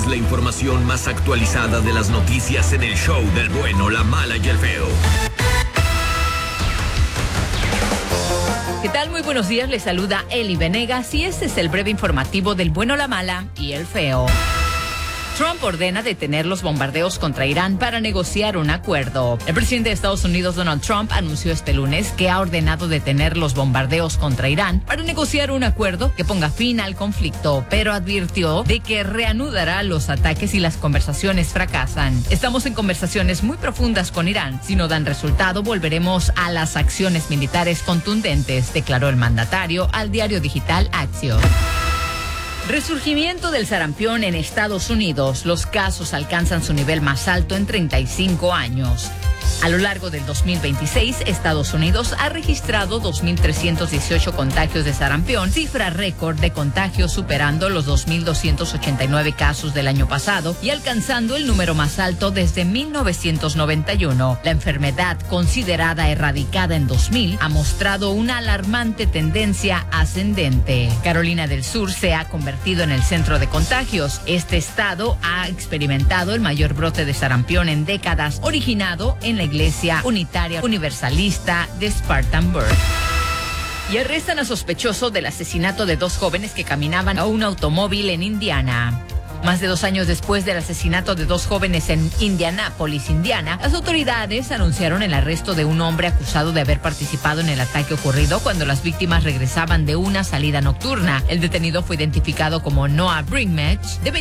la información más actualizada de las noticias en el show del bueno, la mala y el feo. ¿Qué tal? Muy buenos días, les saluda Eli Venegas y este es el breve informativo del bueno, la mala y el feo. Trump ordena detener los bombardeos contra Irán para negociar un acuerdo. El presidente de Estados Unidos, Donald Trump, anunció este lunes que ha ordenado detener los bombardeos contra Irán para negociar un acuerdo que ponga fin al conflicto, pero advirtió de que reanudará los ataques si las conversaciones fracasan. Estamos en conversaciones muy profundas con Irán. Si no dan resultado, volveremos a las acciones militares contundentes, declaró el mandatario al diario digital Axios. Resurgimiento del sarampión en Estados Unidos. Los casos alcanzan su nivel más alto en 35 años. A lo largo del 2026, Estados Unidos ha registrado 2.318 contagios de sarampión, cifra récord de contagios superando los 2.289 casos del año pasado y alcanzando el número más alto desde 1991. La enfermedad, considerada erradicada en 2000, ha mostrado una alarmante tendencia ascendente. Carolina del Sur se ha convertido en el centro de contagios. Este estado ha experimentado el mayor brote de sarampión en décadas, originado en la Iglesia Unitaria Universalista de Spartanburg. Y arrestan a sospechoso del asesinato de 2 jóvenes que caminaban a un automóvil en Indiana. Más de 2 años después del asesinato de 2 jóvenes en Indianápolis, Indiana, las autoridades anunciaron el arresto de un hombre acusado de haber participado en el ataque ocurrido cuando las víctimas regresaban de una salida nocturna. El detenido fue identificado como Noah Bringmatch, de